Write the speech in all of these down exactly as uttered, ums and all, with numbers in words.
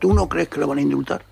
¿Tú no crees que lo van a indultar?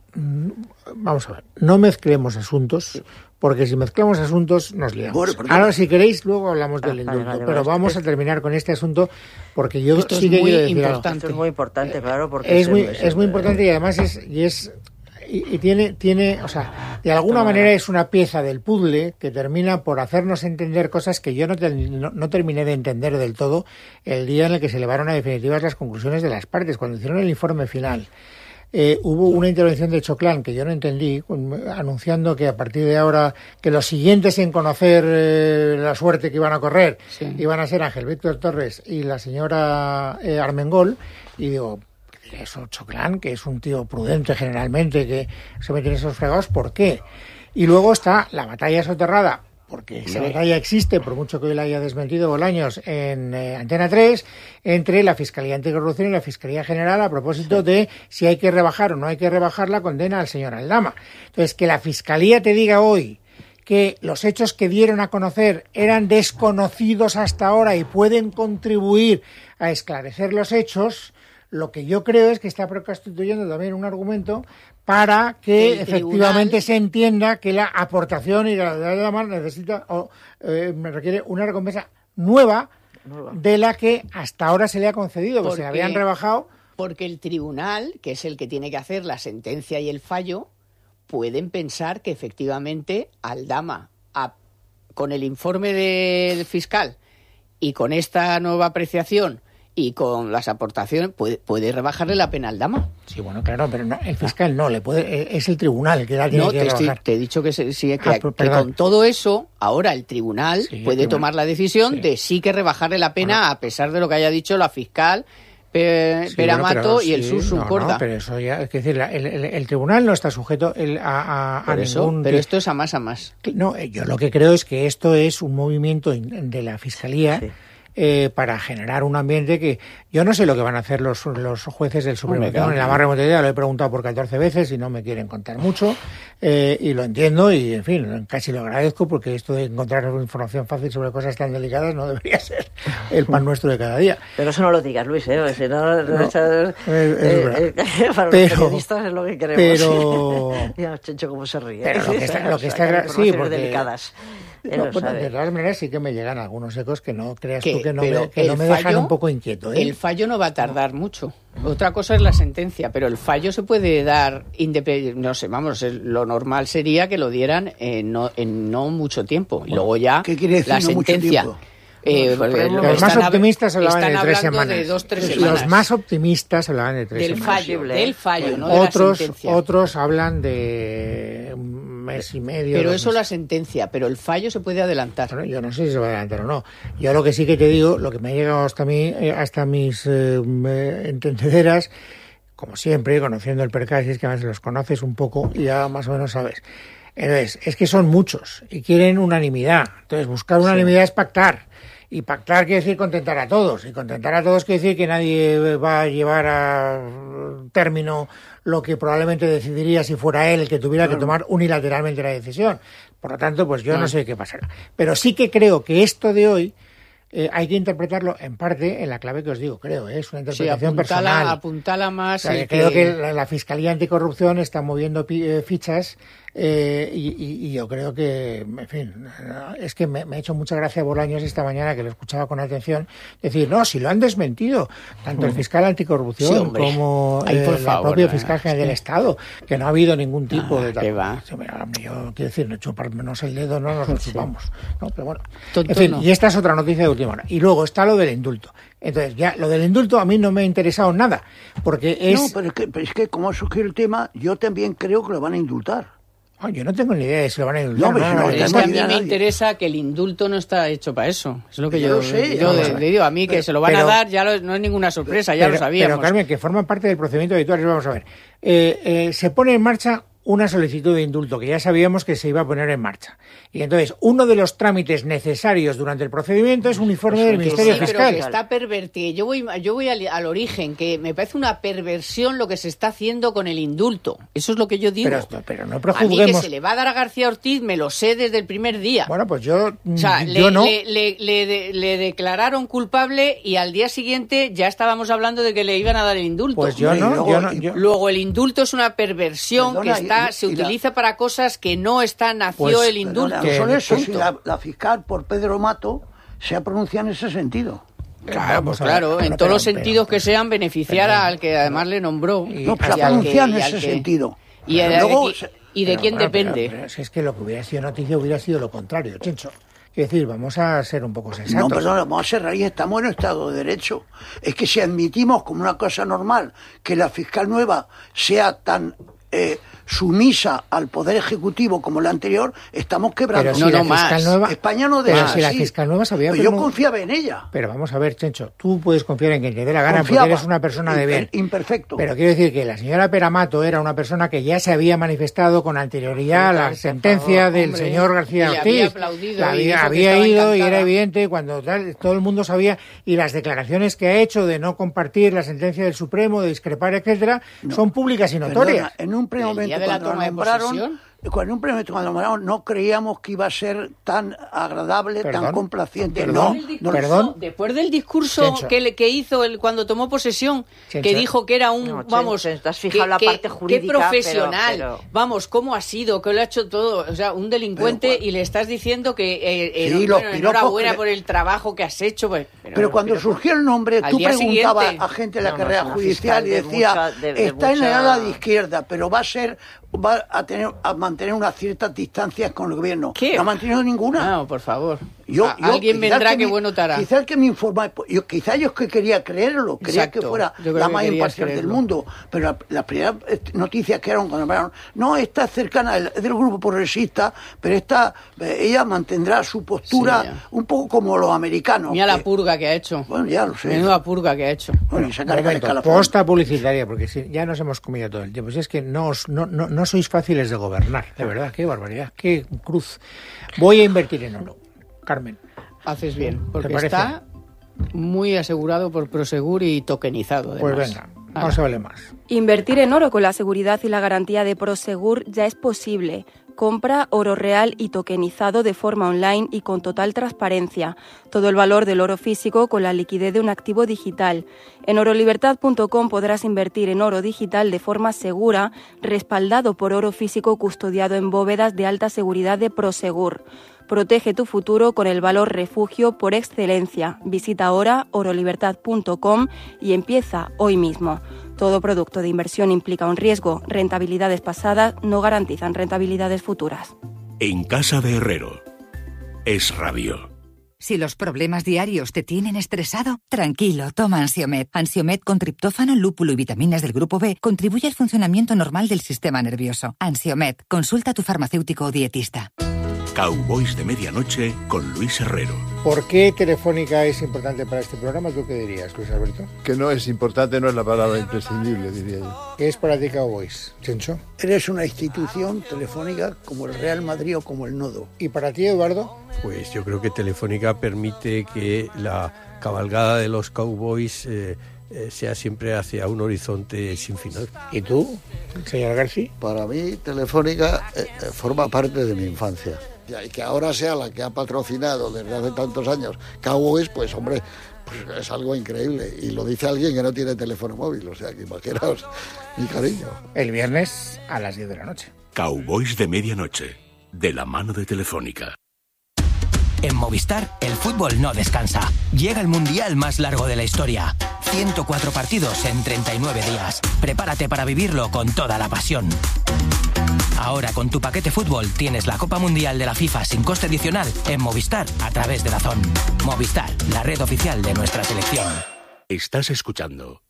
Vamos a ver, no mezclemos asuntos, porque si mezclamos asuntos nos liamos. Bueno, ahora, si queréis, luego hablamos ah, del indulto, vale, vale, pero vale. vamos a terminar con este asunto, porque yo Esto sí es que muy quiero decir importante. algo. Esto es muy importante, claro, porque es muy, es, es muy importante y además es... Y es Y, y tiene, tiene, o sea, de alguna manera es una pieza del puzzle que termina por hacernos entender cosas que yo no, te, no, no terminé de entender del todo el día en el que se elevaron a definitivas las conclusiones de las partes, cuando hicieron el informe final. Eh, hubo una intervención de Choclán que yo no entendí, anunciando que a partir de ahora que los siguientes en conocer eh, la suerte que iban a correr sí. iban a ser Ángel Víctor Torres y la señora eh, Armengol, y digo, eso Choclán, que es un tío prudente generalmente, que se mete en esos fregados, ¿por qué? Y luego está la batalla soterrada, porque esa batalla existe, por mucho que hoy la haya desmentido Bolaños en eh, Antena tres, entre la Fiscalía Anticorrupción y la Fiscalía General a propósito sí. de si hay que rebajar o no hay que rebajar la condena al señor Aldama. Entonces, que la Fiscalía te diga hoy que los hechos que dieron a conocer eran desconocidos hasta ahora y pueden contribuir a esclarecer los hechos, lo que yo creo es que está constituyendo también un argumento para que el efectivamente tribunal... se entienda que la aportación y la de la mano necesita o eh, me requiere una recompensa nueva, nueva de la que hasta ahora se le ha concedido, porque se le habían rebajado. Porque el tribunal, que es el que tiene que hacer la sentencia y el fallo, pueden pensar que efectivamente Aldama, a, con el informe del fiscal y con esta nueva apreciación y con las aportaciones, puede, puede rebajarle la pena al Aldama. Sí, bueno, claro, pero no, el fiscal no, le puede, es el tribunal el que la tiene no, que te rebajar. Estoy, te he dicho que, se, sí, que, ah, que con todo eso, ahora el tribunal sí, puede el tribunal. tomar la decisión sí. de sí que rebajarle la pena, bueno. a pesar de lo que haya dicho la fiscal Pe, sí, Peramato bueno, y el sí, Sursum no, Corda. No, pero eso ya, es decir, el, el, el tribunal no está sujeto el, a, a, a eso, ningún... Pero esto es a más a más. No, yo lo que creo es que esto es un movimiento de la Fiscalía... Sí. Eh, para generar un ambiente que yo no sé lo que van a hacer los, los jueces del Supremo. Oh, en la más remota idea lo he preguntado por catorce veces y no me quieren contar mucho, eh, y lo entiendo y, en fin, casi lo agradezco, porque esto de encontrar información fácil sobre cosas tan delicadas no debería ser el pan nuestro de cada día. Pero eso no lo digas, Luis, ¿eh? Si no, no, es, es, eh, eh, para pero, los periodistas es lo que queremos. Pero... Ya, Chencho, cómo se ríe. Pero lo que está... Lo que está sí, porque... delicadas. No, bueno, de todas maneras sí que me llegan algunos ecos que no creas tú que no me, que no me dejan fallo, un poco inquieto, ¿eh? El fallo no va a tardar no. mucho. Otra cosa es la sentencia, pero el fallo se puede dar independiente. No sé, vamos, lo normal sería que lo dieran en no, en no mucho tiempo. Y bueno, luego ya ¿qué quiere decir la no sentencia. Mucho tiempo? Eh, los más optimistas hablaban de tres semanas. De dos, tres semanas. Los más optimistas hablaban de tres del semanas. Fallo, del fallo, bueno, no de otros, la sentencia. Otros hablan de un mes y medio. Pero eso meses. La sentencia, pero el fallo se puede adelantar. Bueno, yo no sé si se va a adelantar o no. Yo lo que sí que te digo, lo que me ha llegado hasta mí, hasta mis eh, entendederas, como siempre, conociendo el percal, si es que además los conoces un poco y ya más o menos sabes. Entonces, es que son muchos y quieren unanimidad. Entonces, buscar unanimidad sí. es pactar. Y pactar quiere decir contentar a todos. Y contentar a todos quiere decir que nadie va a llevar a término lo que probablemente decidiría si fuera él el que tuviera que tomar unilateralmente la decisión. Por lo tanto, pues yo no sé qué pasará. Pero sí que creo que esto de hoy eh, hay que interpretarlo en parte en la clave que os digo, creo, ¿eh? Es una interpretación sí, apuntala, personal. Apuntala más. O sea, que creo que la, la Fiscalía Anticorrupción está moviendo pi, eh, fichas eh, y, y, y yo creo que, en fin, es que me, me ha hecho mucha gracia Bolaños esta mañana, que lo escuchaba con atención, decir, no, si lo han desmentido, tanto el fiscal anticorrupción sí, como Ay, eh, el propio fiscal general sí. del Estado, que no ha habido ningún tipo ah, de... tal. Va. Yo quiero decir, no chuparnos el dedo, no nos lo sí. chupamos, ¿no? Pero bueno, Tonto en fin, no. y esta es otra noticia de última hora. Y luego está lo del indulto. Entonces, ya, lo del indulto a mí no me ha interesado nada, porque es... No, pero es que, pero es que como ha surgido el tema, yo también creo que lo van a indultar. Oh, yo no tengo ni idea de si lo van a indultar. No, no, no, no, es que a mí me interesa que el indulto no está hecho para eso. Es lo que yo, yo, sé, yo le digo a mí, que pero, se lo van pero, a dar, ya lo, no es ninguna sorpresa, ya pero, lo sabíamos. Pero, Carmen, que forman parte del procedimiento habitual. Vamos a ver. Eh, eh, se pone en marcha una solicitud de indulto que ya sabíamos que se iba a poner en marcha. Y entonces, uno de los trámites necesarios durante el procedimiento es un informe del Ministerio sí, Fiscal. Pero que está pervertido. Yo voy, yo voy al, al origen, que me parece una perversión lo que se está haciendo con el indulto. Eso es lo que yo digo. Pero, pero no a prejuzguemos. mí que se le va a dar a García Ortiz, me lo sé desde el primer día. Bueno, pues yo, o sea, yo le, no. Le, le, le, de, le declararon culpable y al día siguiente ya estábamos hablando de que le iban a dar el indulto. Pues yo no. Luego, yo no yo... Luego el indulto es una perversión. Perdona, que está, y, se y utiliza la, para cosas que no está, nació pues, el indulto. Perdona, no solo eso, si la, la fiscal por Pedro Mato se ha pronunciado en ese sentido. Claro, pues claro, en todos los sentidos que sean, beneficiar pero, al que además le nombró. No, pero se ha pronunciado en ese sentido. Y de, luego, de, y de pero, quién bueno, depende. Pero, pero si es que lo que hubiera sido noticia hubiera sido lo contrario, Chencho. Quiero decir, vamos a ser un poco sensatos. No, perdón, vamos a ser raíces, estamos en Estado de Derecho. Es que si admitimos como una cosa normal que la fiscal nueva sea tan eh, sumisa al Poder Ejecutivo como la anterior, estamos quebrando. Pero si no, la no fiscal más. nueva, España no debe pero ser si la así. fiscal nueva sabía Pues que yo no- confiaba en ella. Pero vamos a ver, Chencho, tú puedes confiar en quien te dé la gana Confiaba. porque eres una persona de bien. Imperfecto. Pero quiero decir que la señora Peramato era una persona que ya se había manifestado con anterioridad a la Por sentencia favor, del hombre. señor García Y le Ortiz. había aplaudido La y dijo había, que había estaba ido y encantada. era evidente cuando tal, todo el mundo sabía, y las declaraciones que ha hecho de no compartir la sentencia del Supremo, de discrepar, etcétera, No. son públicas y notorias. Perdona, en un primer ¿El día momento de la cuando toma la de nombraron, posesión? cuando en un primer momento cuando la nombraron no creíamos que iba a ser tan agradable, Perdón, tan complaciente. perdón, no, no, perdón. Después del discurso Chencho. que, le- que hizo él cuando tomó posesión, Chencho. que dijo que era un, No, Chencho, vamos, te has fijado que- la que- parte jurídica, qué profesional, pero- pero- vamos, cómo ha sido, que lo ha hecho todo, o sea, un delincuente Pero, y le estás diciendo que eh, eh, Sí, no, los bueno, piropos enhorabuena que le- por el trabajo que has hecho, pues, pero, Pero cuando pero- surgió el nombre, al tú día preguntabas siguiente. a gente de la No, no, carrera es una judicial y fiscal de decía, mucha- de- de está en el mucha- ala de izquierda, pero va a ser, va a tener, a mantener unas ciertas distancias con el gobierno. ¿Qué? No ha mantenido ninguna. No, por favor. Yo, A- yo- alguien quizás vendrá que que me- bueno te hará. Quizás que me informa, yo, quizás yo es que quería creerlo, quería Exacto, que fuera yo creo la que más querías imparcial del creerlo. mundo, pero la- las primeras eh, noticias que eran cuando hablaron, no, esta es cercana, es del grupo progresista, pero esta, eh, ella mantendrá su postura Sí, ya. un poco como los americanos. Mira la que- purga que ha hecho. Bueno, ya lo sé. Menuda purga que ha hecho. Bueno, y se Un carga el momento, escalafón. posta publicitaria, porque si, ya nos hemos comido todo el tiempo. Si es que no, os- no, no, no sois fáciles de gobernar, de verdad, qué barbaridad, qué cruz. Voy a invertir en oro, Carmen. Haces bien, porque parece? está muy asegurado por Prosegur y tokenizado. Pues además. venga, no se vale más. Invertir en oro con la seguridad y la garantía de Prosegur ya es posible. Compra oro real y tokenizado de forma online y con total transparencia. Todo el valor del oro físico con la liquidez de un activo digital. En orolibertad punto com podrás invertir en oro digital de forma segura, respaldado por oro físico custodiado en bóvedas de alta seguridad de Prosegur. Protege tu futuro con el valor refugio por excelencia. Visita ahora orolibertad punto com y empieza hoy mismo. Todo producto de inversión implica un riesgo. Rentabilidades pasadas no garantizan rentabilidades futuras. En casa de Herrero. Es Radio. Si los problemas diarios te tienen estresado, tranquilo, toma Ansiomed. Ansiomed con triptófano, lúpulo y vitaminas del grupo B contribuye al funcionamiento normal del sistema nervioso. Ansiomed, consulta a tu farmacéutico o dietista. Cowboys de Medianoche con Luis Herrero. ¿Por qué Telefónica es importante para este programa? ¿Tú qué dirías, Luis Alberto? Que no es importante, no es la palabra imprescindible, diría yo. ¿Qué es para ti Cowboys, Chencho? Eres una institución telefónica como el Real Madrid o como el Nodo. ¿Y para ti, Eduardo? Pues yo creo que Telefónica permite que la cabalgada de los Cowboys eh, eh, sea siempre hacia un horizonte sin final. ¿Y tú, señor García? Para mí, Telefónica eh, eh, forma parte de mi infancia. Y que ahora sea la que ha patrocinado desde hace tantos años Cowboys, pues hombre, pues es algo increíble. Y lo dice alguien que no tiene teléfono móvil, o sea que imaginaos mi cariño. El viernes a las diez de la noche. Cowboys de Medianoche, de la mano de Telefónica. En Movistar, el fútbol no descansa. Llega el mundial más largo de la historia. ciento cuatro partidos en treinta y nueve días. Prepárate para vivirlo con toda la pasión. Ahora con tu paquete fútbol tienes la Copa Mundial de la FIFA sin coste adicional en Movistar a través de DAZN. Movistar, la red oficial de nuestra selección. Estás escuchando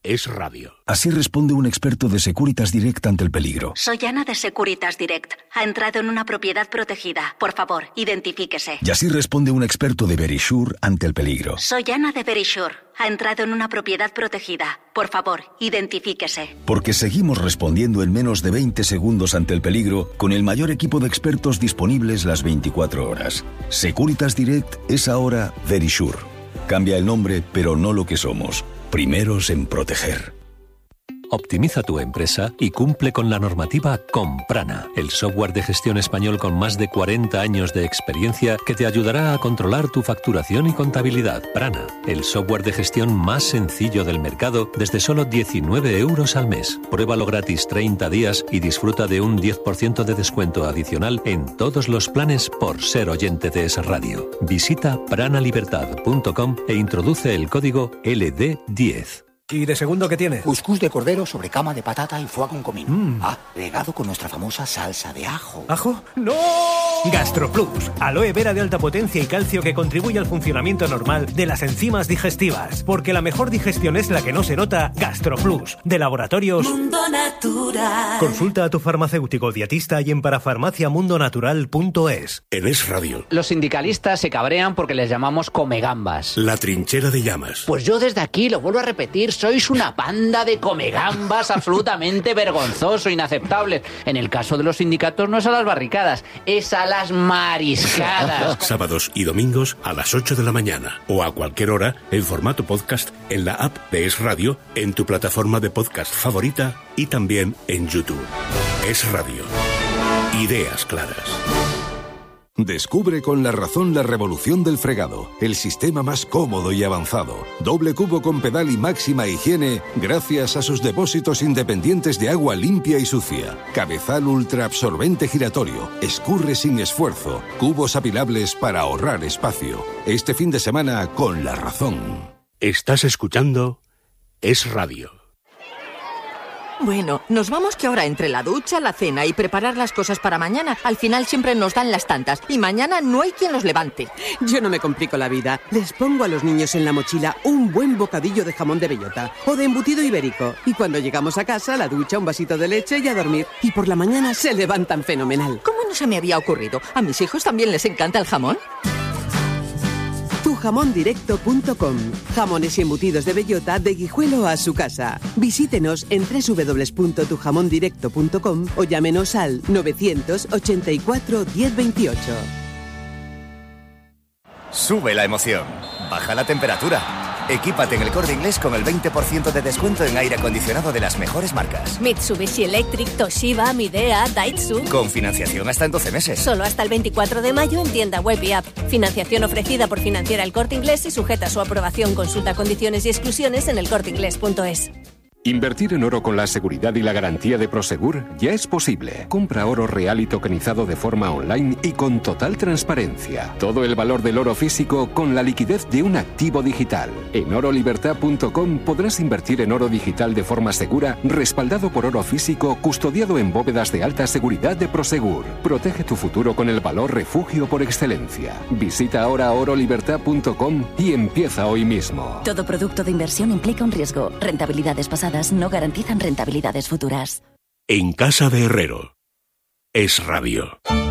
Es Radio. Así responde un experto de Securitas Direct ante el peligro. Soy Ana de Securitas Direct. Ha entrado en una propiedad protegida. Por favor, identifíquese. Y así responde un experto de Verisure ante el peligro. Soy Ana de Verisure. Ha entrado en una propiedad protegida. Por favor, identifíquese. Porque seguimos respondiendo en menos de veinte segundos ante el peligro con el mayor equipo de expertos disponibles las veinticuatro horas. Securitas Direct es ahora Verisure. Cambia el nombre, pero no lo que somos. Primeros en proteger. Optimiza tu empresa y cumple con la normativa con Prana, el software de gestión español con más de cuarenta años de experiencia que te ayudará a controlar tu facturación y contabilidad. Prana, el software de gestión más sencillo del mercado desde solo diecinueve euros al mes. Pruébalo gratis treinta días y disfruta de un diez por ciento de descuento adicional en todos los planes por ser oyente de Es Radio. Visita pranalibertad punto com e introduce el código L D diez. ¿Y de segundo qué tiene? Cuscús de cordero sobre cama de patata y foie con comino. Mm. Ah, regado con nuestra famosa salsa de ajo. ¿Ajo? ¡No! GastroPlus, aloe vera de alta potencia y calcio que contribuye al funcionamiento normal de las enzimas digestivas. Porque la mejor digestión es la que no se nota. GastroPlus, de Laboratorios Mundo Natural. Consulta a tu farmacéutico dietista y en parafarmacia mundo natural punto es. En Es Radio. Los sindicalistas se cabrean porque les llamamos comegambas. La trinchera de llamas. Pues yo desde aquí lo vuelvo a repetir. Sois una banda de comegambas absolutamente vergonzoso, inaceptables. En el caso de los sindicatos no es a las barricadas, es a las mariscadas. Sábados y domingos a las ocho de la mañana o a cualquier hora en formato podcast en la app de Es Radio, en tu plataforma de podcast favorita y también en YouTube. Es Radio. Ideas claras. Descubre con La Razón la revolución del fregado, el sistema más cómodo y avanzado. Doble cubo con pedal y máxima higiene gracias a sus depósitos independientes de agua limpia y sucia. Cabezal ultra absorbente giratorio, escurre sin esfuerzo, cubos apilables para ahorrar espacio. Este fin de semana con La Razón. Estás escuchando Es Radio. Bueno, nos vamos que ahora entre la ducha, la cena y preparar las cosas para mañana, al final siempre nos dan las tantas y mañana no hay quien los levante. Yo no me complico la vida. Les pongo a los niños en la mochila un buen bocadillo de jamón de bellota o de embutido ibérico. Y cuando llegamos a casa, la ducha, un vasito de leche y a dormir. Y por la mañana se levantan fenomenal. ¿Cómo no se me había ocurrido? ¿A mis hijos también les encanta el jamón? tu jamón directo punto com. Jamones y embutidos de bellota de Guijuelo a su casa. Visítenos en doble u doble u doble u punto tu jamón directo punto com o llámenos al novecientos ochenta y cuatro diez veintiocho. Sube la emoción. Baja la temperatura. Equípate en El Corte Inglés con el veinte por ciento de descuento en aire acondicionado de las mejores marcas. Mitsubishi Electric, Toshiba, Midea, Daitsu. Con financiación hasta en doce meses. Solo hasta el veinticuatro de mayo en tienda web y app. Financiación ofrecida por Financiera El Corte Inglés y sujeta a su aprobación. Consulta condiciones y exclusiones en el corte inglés punto es. Invertir en oro con la seguridad y la garantía de Prosegur ya es posible. Compra oro real y tokenizado de forma online y con total transparencia. Todo el valor del oro físico con la liquidez de un activo digital. En oro libertad punto com podrás invertir en oro digital de forma segura, respaldado por oro físico, custodiado en bóvedas de alta seguridad de Prosegur. Protege tu futuro con el valor refugio por excelencia. Visita ahora oro libertad punto com y empieza hoy mismo. Todo producto de inversión implica un riesgo. Rentabilidades pasadas no garantizan rentabilidades futuras. En casa de Herrero. Es Radio.